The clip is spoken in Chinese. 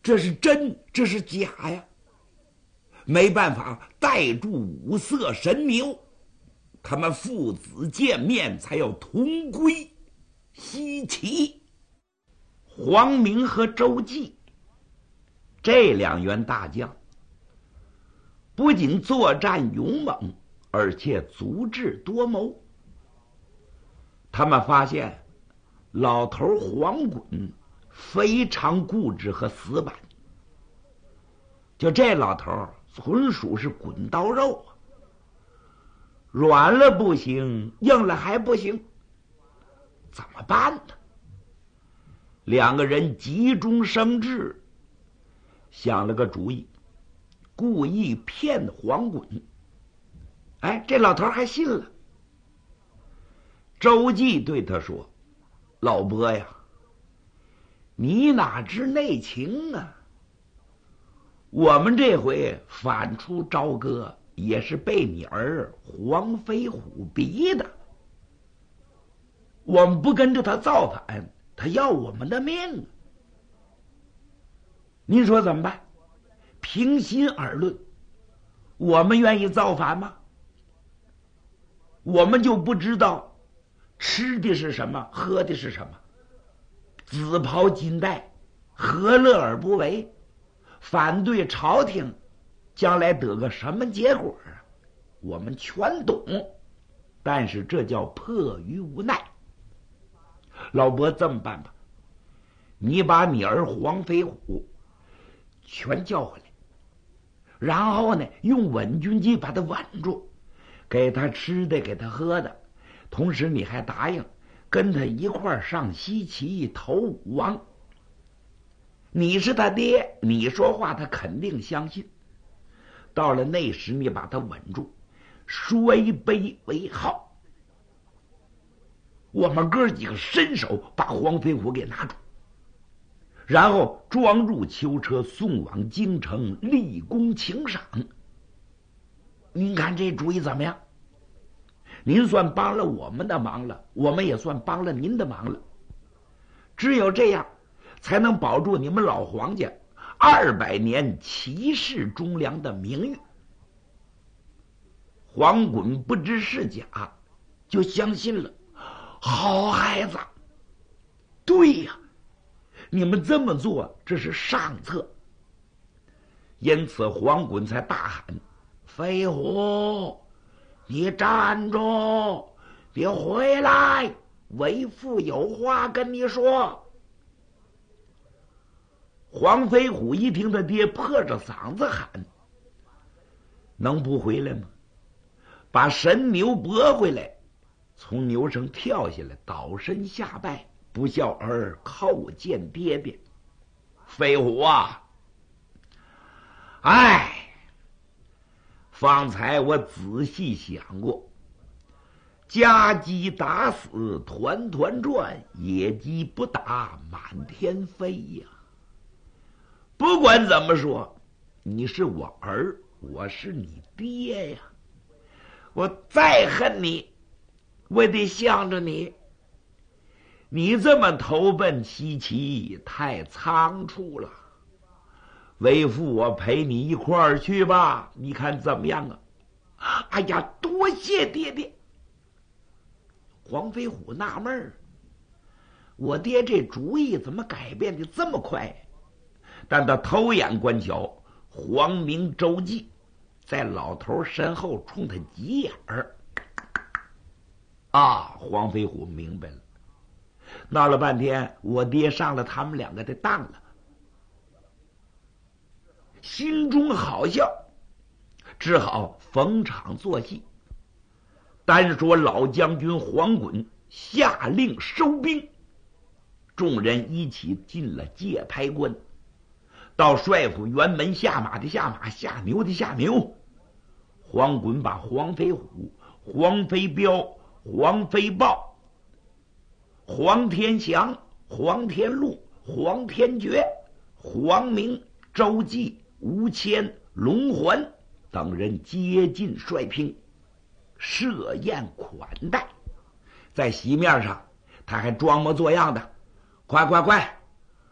这是真，这是假呀？没办法，带住五色神牛，他们父子见面才要同归西岐。黄明和周济这两员大将，不仅作战勇猛，而且足智多谋。他们发现老头黄衮非常固执和死板，就这老头纯属是滚刀肉啊，软了不行，硬了还不行，怎么办呢？两个人急中生智，想了个主意，故意骗黄衮。哎，这老头还信了。周济对他说：“老伯呀，你哪知内情啊？我们这回反出朝歌，也是被你儿黄飞虎逼的。我们不跟着他造反，他要我们的命。您说怎么办？平心而论，我们愿意造反吗？我们就不知道吃的是什么，喝的是什么，紫袍金带，何乐而不为？反对朝廷，将来得个什么结果啊？我们全懂，但是这叫迫于无奈。老伯，这么办吧，你把你儿黄飞虎全叫回来，然后呢，用稳军计把他稳住，给他吃的，给他喝的，同时你还答应跟他一块上西岐投武王。你是他爹，你说话他肯定相信。到了那时，你把他稳住，摔杯为号，我们哥几个伸手把黄飞虎给拿住，然后装入囚车送往京城，立功请赏。您看这主意怎么样？您算帮了我们的忙了，我们也算帮了您的忙了。只有这样，才能保住你们老黄家200年齐氏忠良的名誉。黄衮不知是假，就相信了。好孩子，对呀，你们这么做，这是上策。因此黄衮才大喊：“飞虎，你站住！别回来！为父有话跟你说。”黄飞虎一听他爹破着嗓子喊，能不回来吗？把神牛拨回来，从牛上跳下来，倒身下拜，不孝儿叩见爹爹。飞虎啊，哎，方才我仔细想过，家鸡打死团团转，野鸡不打满天飞呀。不管怎么说，你是我儿，我是你爹呀。我再恨你，我也得向着你。你这么投奔西岐，太仓促了。为父，我陪你一块儿去吧，你看怎么样啊？哎呀，多谢爹爹。黄飞虎纳闷儿，我爹这主意怎么改变的这么快？但他偷眼观瞧，黄明、周济在老头身后冲他急眼儿。啊，黄飞虎明白了，闹了半天，我爹上了他们两个的当了，心中好笑，只好逢场作戏。单说老将军黄衮下令收兵，众人一起进了界牌关。到帅府辕门，下马的下马，下牛的下牛。黄衮把黄飞虎、黄飞彪、黄飞豹、黄天祥、黄天禄、黄天觉、黄明、周济、吴谦、龙环等人接近帅厅，设宴款待。在席面上，他还装模作样的：快快快，